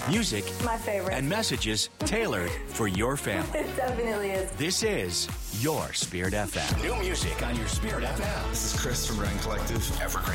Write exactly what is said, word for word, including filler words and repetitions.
Music My favorite. and messages tailored for your family. It definitely is. This is your Spirit F M. New music on your Spirit F M. This is Chris from Rent Collective. Evergreen.